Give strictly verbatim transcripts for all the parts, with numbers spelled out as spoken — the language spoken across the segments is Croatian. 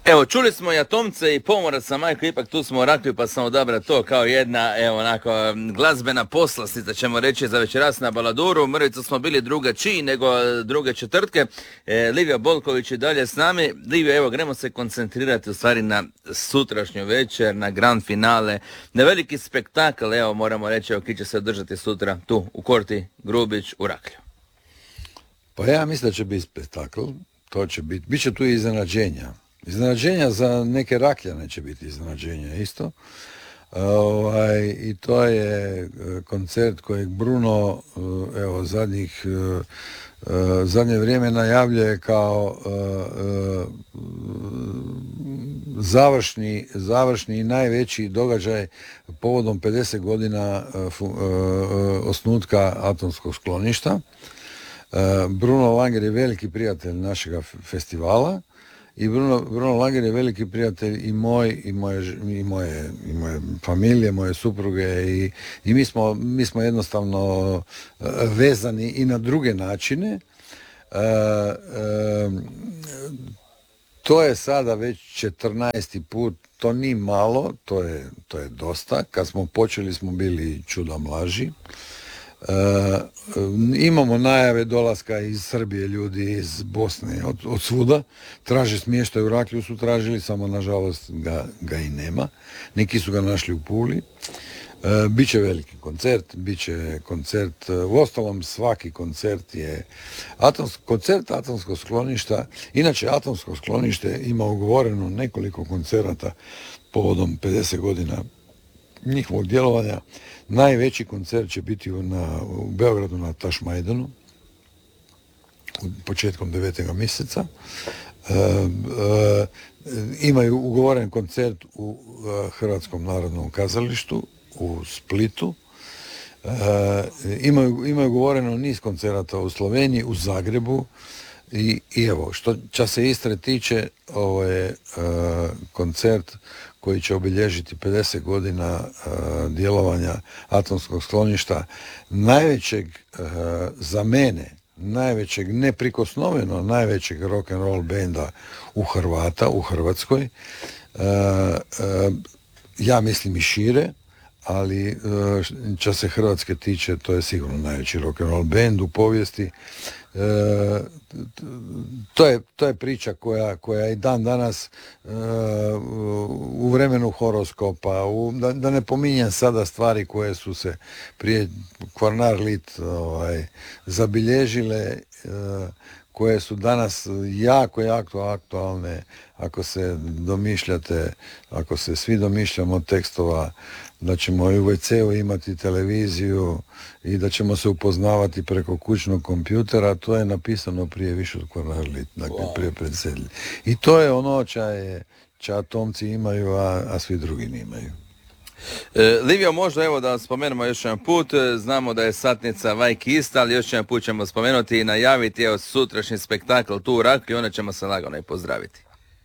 Evo, čuli smo i Atomce i Pomoraca, Majko, ipak tu smo u Raklju, pa sam odabrao to kao jedna, evo, onako, glazbena poslastica, ćemo reći, za večeras na Baladuru. Mrvicu smo bili druga čiji nego druge četvrtke. E, Livija Bolković je dalje s nami. Livija, evo, gremo se koncentrirati u stvari na sutrašnju večer, na grand finale, na veliki spektakl, evo, moramo reći, evo, ki će se održati sutra tu u Korti Grubić u Raklju. Pa ja mislim da će biti spektakl, to će biti, bit će tu i iznenađenja. Iznenađenja za neke Rakljane će biti iznenađenja isto. Ovaj, i to je koncert kojeg Bruno evo zadnjih zadnje vrijeme najavljuje kao završni, završni i najveći događaj povodom pedeset godina osnutka atomskog skloništa. Bruno Langer je veliki prijatelj našega festivala. I Bruno, Bruno Langer je veliki prijatelj i moj, i moje, i moje, i moje familije, moje supruge i, i mi, smo, mi smo jednostavno vezani i na druge načine. E, e, to je sada već četrnaesti put, to nije malo, to je, to je dosta. Kad smo počeli smo bili čuda mlaži. Uh, imamo najave dolaska iz Srbije, ljudi iz Bosne, od, od svuda, traže smještaj u Raklju, su tražili, samo nažalost ga, ga i nema, neki su ga našli u Puli. Uh, Biće veliki koncert, biće koncert, uh, uostalom svaki koncert je atomsk, koncert atomskog skloništa. Inače, atomsko sklonište ima ugovoreno nekoliko koncerata povodom pedeset godina njihovog djelovanja. Najveći koncert će biti na, u Beogradu na Tašmajdanu početkom devetega mjeseca. E, e, imaju ugovoren koncert u e, Hrvatskom narodnom kazalištu u Splitu. E, imaju, imaju ugovoreno niz koncerata u Sloveniji, u Zagrebu. I, i evo, što ča se Istre tiče, ovo je e, koncert koji će obilježiti pedeset godina uh, djelovanja atomskog skloništa, najvećeg uh, za mene, najvećeg, neprikosnoveno najvećeg rock and roll benda u Hrvata, u Hrvatskoj. Uh, uh, ja mislim i šire, ali uh, ča se Hrvatske tiče, to je sigurno najveći rock and roll band u povijesti. Uh, to je, to je priča koja, koja i dan danas uh, u vremenu horoskopa, u, da, da ne pominjem sada stvari koje su se prije Kvarnar Lit ovaj, zabilježile, uh, koje su danas jako, jako aktualne, ako se domišljate, ako se svi domišljamo tekstova, da ćemo i u ve ce u imati televiziju i da ćemo se upoznavati preko kućnog kompjutera, to je napisano prije više od Kvarnar Lit, dakle wow. Prije predsedlji. I to je ono ča, ča Atomci imaju, a, a svi drugi nimaju. E, Livio, možda evo da spomenemo još jedan put, znamo da je satnica Vajki ista, ali još jedan put ćemo spomenuti i najaviti evo sutrašnji spektakl tu u Raklju, onda ćemo se lagano i pozdraviti.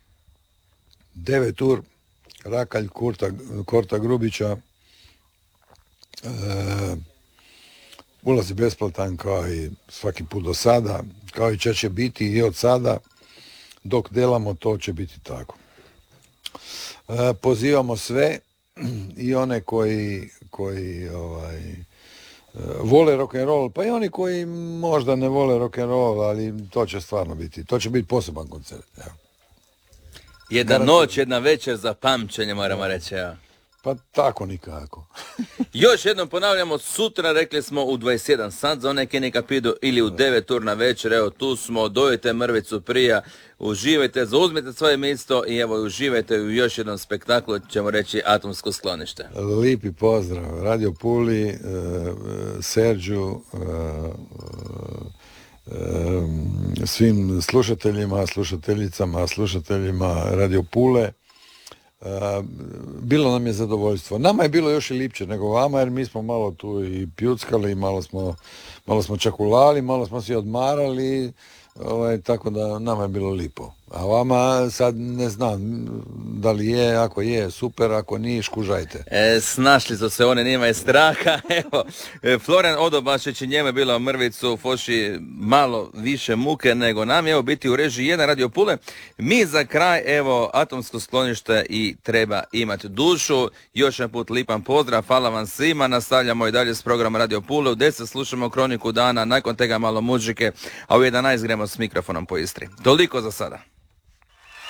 devet ur, Rakalj, Korta, Korta Grubića, e, ulaz je besplatan kao i svaki put do sada, kao i će će biti i od sada, dok delamo to će biti tako. E, pozivamo sve, i one koji, koji ovaj, vole rock and roll, pa i oni koji možda ne vole rock and roll, ali to će stvarno biti, to će biti poseban koncert. Evo. Jedna Garant... noć, jedna večer za pamćenje, moramo reći. Ja. Pa tako nikako. Još jednom ponavljamo, sutra rekli smo u dvadeset jedan sat za one kenika pidu ili u devet ur na večer, evo tu smo, dojete mrvicu prija, uživajte, zauzmite svoje mjesto i evo uživajte u još jednom spektaklu, ćemo reći Atomsko sklonište. Lipi pozdrav, Radio Puli, uh, Serđu, uh, uh, svim slušateljima, slušateljicama, slušateljima Radio Pule. Uh, bilo nam je zadovoljstvo. Nama je bilo još i lipće nego vama, jer mi smo malo tu i pjuckali, malo smo, malo smo čakulali, malo smo si odmarali, ovaj, tako da nama je bilo lipo. A vama sad ne znam da li je, ako je, super, ako nije, škužajte. E, snašli su se one, nima je straha. Evo, Florian Odobašić i njeme bila mrvicu, Foši malo više muke nego nam. Evo, biti u režiji jedan Radio Pule. Mi za kraj, evo, atomsko sklonište i treba imati dušu. Još jedan put lipan pozdrav, hvala vam svima. Nastavljamo i dalje s programom Radio Pule. U deset slušamo kroniku dana, nakon tega malo muzike, a u jedanaest gremo s mikrofonom po Istri. Toliko za sada.